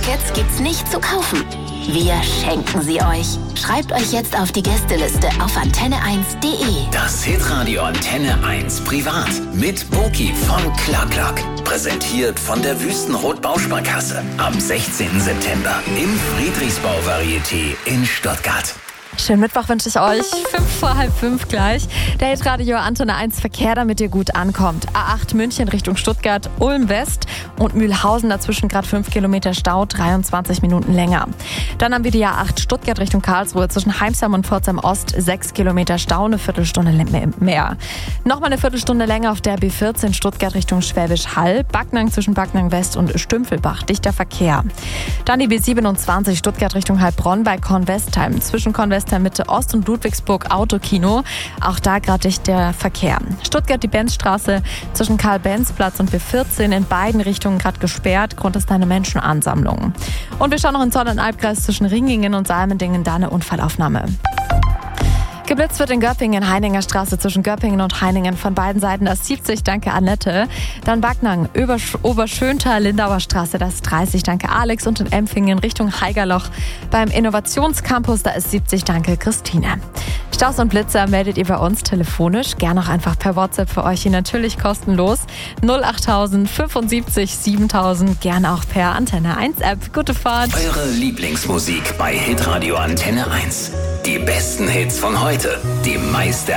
Tickets gibt's nicht zu kaufen. Wir schenken sie euch. Schreibt euch jetzt auf die Gästeliste auf antenne1.de. Das Hitradio Antenne 1 Privat mit Boki von Clark. Präsentiert von der Wüstenrot Bausparkasse. Am 16. September im Friedrichsbau-Varieté in Stuttgart. Schönen Mittwoch wünsche ich euch. 5:45 gleich. Der Hitradio Antenne 1 Verkehr, damit ihr gut ankommt. A8 München Richtung Stuttgart, Ulm West und Mühlhausen dazwischen gerade 5 Kilometer Stau, 23 Minuten länger. Dann haben wir die A8 Stuttgart Richtung Karlsruhe zwischen Heimsheim und Pforzheim Ost, 6 Kilometer Stau, eine Viertelstunde mehr. Nochmal eine Viertelstunde länger auf der B14 Stuttgart Richtung Schwäbisch Hall, Backnang zwischen Backnang West und Stümpfelbach, dichter Verkehr. Dann die B27 Stuttgart Richtung Heilbronn bei Kornwestheim zwischen Kornwestheim Mitte Ost und Ludwigsburg Autokino. Auch da gerade dichter Verkehr. Stuttgart die Benzstraße zwischen Karl-Benz-Platz und B14 in beiden Richtungen gerade gesperrt. Grund ist eine Menschenansammlung. Und wir schauen noch in Zollern-Albkreis zwischen Ringingen und Salmendingen, da eine Unfallaufnahme. Geblitzt wird in Göppingen, Heininger Straße zwischen Göppingen und Heiningen. Von beiden Seiten das 70, danke Annette. Dann Backnang, Oberschöntal, Lindauer Straße, das 30, danke Alex. Und in Empfingen Richtung Haigerloch beim Innovationscampus, da ist 70, danke Christine. Staus und Blitzer meldet ihr bei uns telefonisch, gern auch einfach per WhatsApp für euch hier natürlich kostenlos. 08000 75 7000, gern auch per Antenne 1 App. Gute Fahrt. Eure Lieblingsmusik bei Hitradio Antenne 1. Die besten Hits von heute, die meiste